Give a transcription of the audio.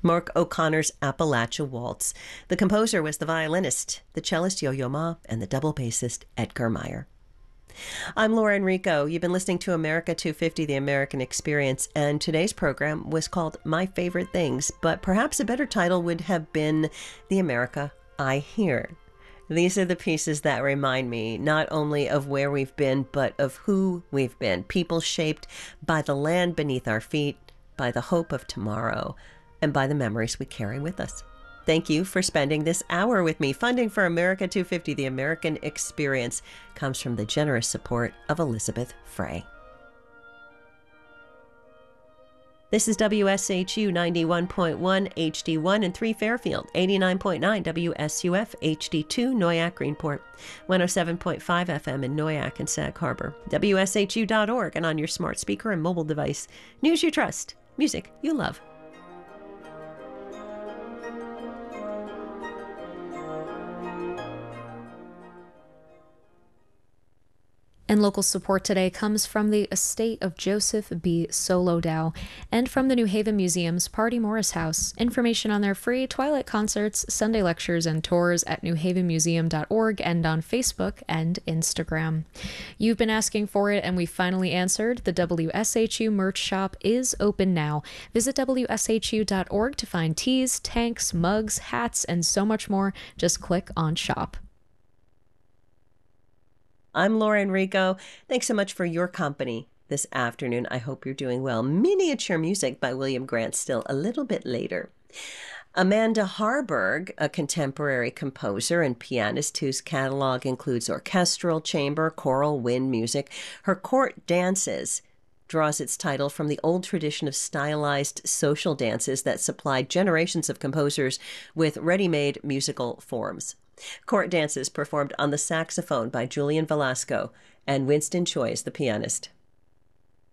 Mark O'Connor's Appalachia Waltz. The composer was the violinist, the cellist Yo-Yo Ma, and the double bassist Edgar Meyer. I'm Laura Enrico. You've been listening to America 250, The American Experience, and today's program was called My Favorite Things, but perhaps a better title would have been The America I Hear. These are the pieces that remind me not only of where we've been, but of who we've been. People shaped by the land beneath our feet, by the hope of tomorrow, and by the memories we carry with us. Thank you for spending this hour with me. Funding for America 250, The American Experience, comes from the generous support of Elizabeth Frey. This is WSHU 91.1 HD1 in 3 Fairfield, 89.9 WSUF HD2 Noyak Greenport, 107.5 FM in Noyak and Sag Harbor, WSHU.org, and on your smart speaker and mobile device. News you trust, music you love. And local support today comes from the estate of Joseph B. Solodow and from the New Haven Museum's Party Morris House. Information on their free Twilight concerts, Sunday lectures, and tours at newhavenmuseum.org and on Facebook and Instagram. You've been asking for it, and we finally answered. The WSHU merch shop is open now. Visit WSHU.org to find tees, tanks, mugs, hats, and so much more. Just click on shop. I'm Laura Enrico. Thanks so much for your company this afternoon. I hope you're doing well. Miniature music by William Grant still a little bit later. Amanda Harburg, a contemporary composer and pianist whose catalog includes orchestral, chamber, choral, wind music. Her Court Dances draws its title from the old tradition of stylized social dances that supplied generations of composers with ready-made musical forms. Court Dances performed on the saxophone by Julian Velasco and Winston Choi's the pianist.